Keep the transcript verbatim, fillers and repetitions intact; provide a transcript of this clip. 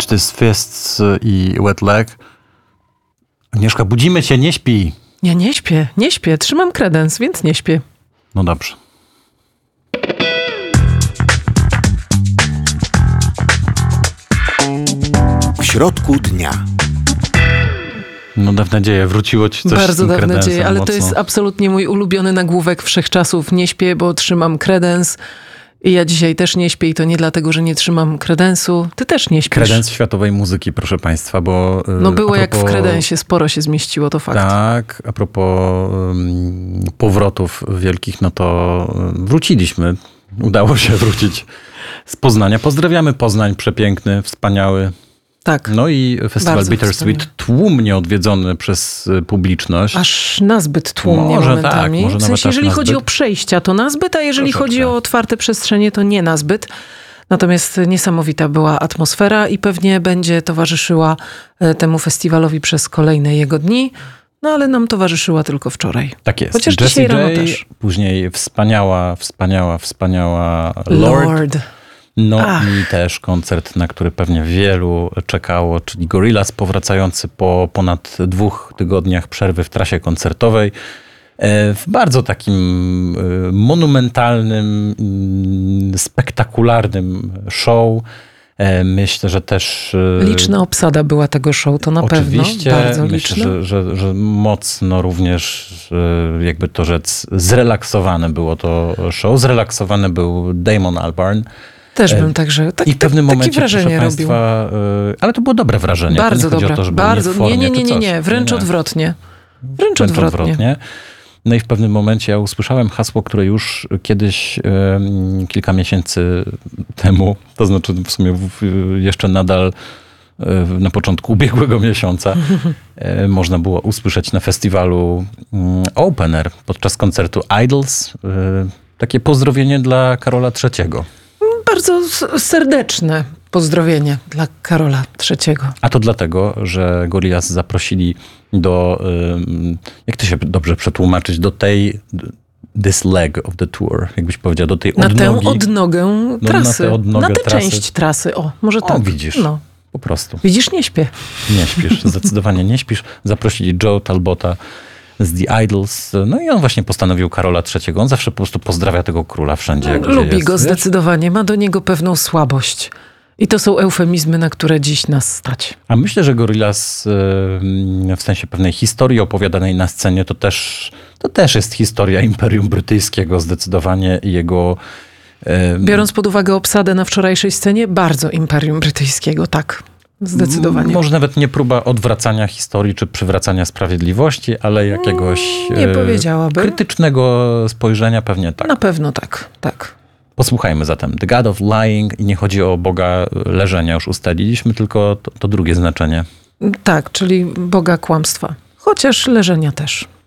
Catch This Fists i Wet Leg. Agnieszka, budzimy cię, nie śpi. Ja nie śpię, nie śpię. Trzymam kredens, więc nie śpię. No dobrze. W środku dnia. No dawne nadzieję, wróciło ci coś Bardzo z tym dawne kredensem nadzieję, ale mocno. to jest absolutnie mój ulubiony nagłówek wszechczasów. Nie śpię, bo trzymam kredens. I ja dzisiaj też nie śpię i to nie dlatego, że nie trzymam kredensu. Ty też nie śpisz. Kredens światowej muzyki, proszę państwa, bo... No było propos, jak w kredensie, sporo się zmieściło, to fakt. Tak, a propos um, powrotów wielkich, no to wróciliśmy. Udało się wrócić z Poznania. Pozdrawiamy Poznań, przepiękny, wspaniały. Tak. No i festiwal Bardzo Bittersweet wspaniale. tłumnie odwiedzony przez publiczność. Aż nazbyt tłumnie Może momentami. tak, może w nawet sensie, aż jeżeli chodzi nazbyt. o przejścia, to nazbyt, a jeżeli Troszeczkę. chodzi o otwarte przestrzenie, to nie nazbyt. Natomiast niesamowita była atmosfera i pewnie będzie towarzyszyła e, temu festiwalowi przez kolejne jego dni. No ale nam towarzyszyła tylko wczoraj. Tak jest. Chociaż Jessie dzisiaj rano J, też. później wspaniała, wspaniała, wspaniała Lord. Lord. No Ach. i też koncert, na który pewnie wielu czekało, czyli Gorillaz powracający po ponad dwóch tygodniach przerwy w trasie koncertowej. W bardzo takim monumentalnym, spektakularnym show. Myślę, że też... Liczna obsada była tego show, to na Oczywiście, pewno. Bardzo myślę, liczna. że, że, że mocno również, jakby to rzec, zrelaksowane było to show. Zrelaksowany był Damon Albarn. Też bym także tak, I w pewnym tak, momencie, takie wrażenie proszę robił. Państwa, ale to było dobre wrażenie. Bardzo to nie chodzi dobre. o to, że Bardzo. był nie, w formie, nie, nie, nie, czy nie, coś. nie. Wręcz nie. odwrotnie. Wręcz, Wręcz odwrotnie. odwrotnie. No i w pewnym momencie ja usłyszałem hasło, które już kiedyś, e, kilka miesięcy temu, to znaczy w sumie w, jeszcze nadal e, na początku ubiegłego miesiąca, e, można było usłyszeć na festiwalu mm, Open Air podczas koncertu Idols. E, takie pozdrowienie dla Karola trzeciego. Bardzo s- serdeczne pozdrowienie dla Karola trzeciego. A to dlatego, że Gorillaz zaprosili do, ym, jak to się dobrze przetłumaczyć, do tej, this leg of the tour, jakbyś powiedział, do tej Na odnogi. tę odnogę na trasy. tę odnogę na tę trasy. część trasy. O, może O, tak. widzisz. No. Po prostu. Widzisz, nie śpię. Nie śpisz, zdecydowanie nie śpisz. Zaprosili Joe Talbota z The Idols. No i on właśnie postanowił Karola trzeciego. On zawsze po prostu pozdrawia tego króla wszędzie, gdzie Lubi jest. go wiesz? zdecydowanie. Ma do niego pewną słabość. I to są eufemizmy, na które dziś nas stać. A myślę, że Gorillaz w sensie pewnej historii opowiadanej na scenie to też, to też jest historia Imperium Brytyjskiego zdecydowanie i jego... Biorąc pod uwagę obsadę na wczorajszej scenie, bardzo Imperium Brytyjskiego, tak. Zdecydowanie. Może nawet nie próba odwracania historii czy przywracania sprawiedliwości, ale jakiegoś Nie powiedziałabym. krytycznego spojrzenia pewnie tak. Na pewno tak, tak. Posłuchajmy zatem. The God of Lying i nie chodzi o Boga leżenia, już ustaliliśmy, tylko to, to drugie znaczenie. Tak, czyli Boga kłamstwa. Chociaż leżenia też.